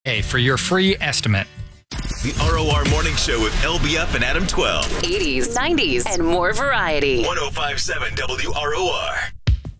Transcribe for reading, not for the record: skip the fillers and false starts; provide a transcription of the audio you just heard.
Hey, for your free estimate. The ROR Morning Show with LBF and Adam 12. 80s, 90s, and more variety. 1057 WROR.